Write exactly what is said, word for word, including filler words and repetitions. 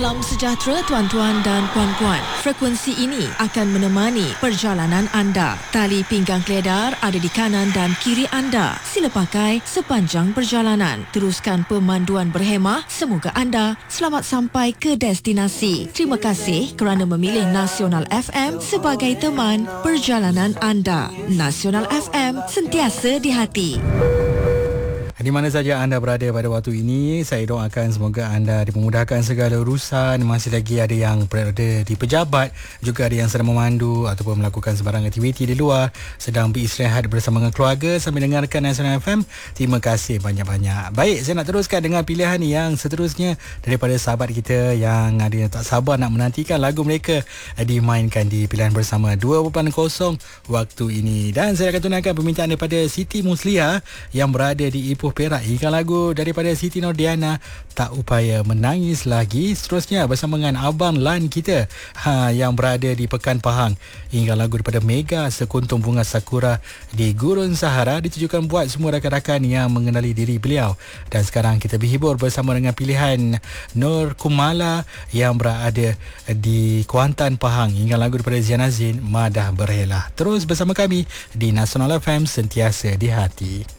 Salam sejahtera tuan-tuan dan puan-puan. Frekuensi ini akan menemani perjalanan anda. Tali pinggang keledar ada di kanan dan kiri anda. Sila pakai sepanjang perjalanan. Teruskan pemanduan berhemah. Semoga anda selamat sampai ke destinasi. Terima kasih kerana memilih Nasional F M sebagai teman perjalanan anda. Nasional F M, sentiasa di hati. Di mana saja anda berada pada waktu ini, saya doakan semoga anda dipermudahkan segala urusan. Masih lagi ada yang berada di pejabat, juga ada yang sedang memandu ataupun melakukan sebarang aktiviti di luar, sedang beristirahat bersama dengan keluarga sambil dengarkan Nasional F M. Terima kasih banyak-banyak. Baik, saya nak teruskan dengan pilihan yang seterusnya daripada sahabat kita yang ada yang tak sabar nak menantikan lagu mereka dimainkan di pilihan bersama dua kosong waktu ini. Dan saya akan tunaikan permintaan daripada Siti Musliha yang berada di Ipoh Perak. Ikan lagu daripada Siti Nordiana, Tak Upaya Menangis Lagi. Seterusnya bersama dengan Abang Lan kita ha, yang berada di Pekan Pahang. Ikan lagu daripada Mega, Sekuntum Bunga Sakura di Gurun Sahara, ditujukan buat semua rakan-rakan yang mengenali diri beliau. Dan sekarang kita berhibur bersama dengan pilihan Nur Kumala yang berada di Kuantan Pahang. Ikan lagu daripada Ziana Zain, Madah Berhela. Terus bersama kami di Nasional F M, sentiasa di hati.